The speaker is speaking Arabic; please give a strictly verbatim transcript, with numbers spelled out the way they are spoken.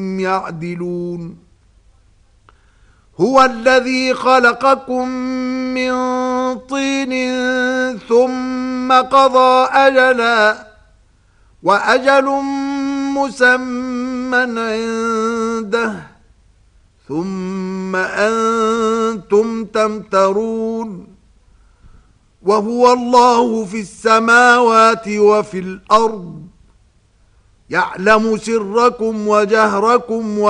يعدلون هو الذي خلقكم من طين ثم قضى أجلا وأجل مسمى عنده ثم أنتم تمترون وهو الله في السماوات وفي الأرض يعلم سركم وجهركم